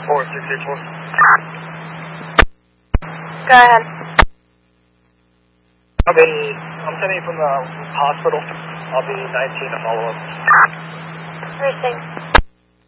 4684. Go ahead. I'm sending you from the hospital. I'll be 19 to follow up. Precinct.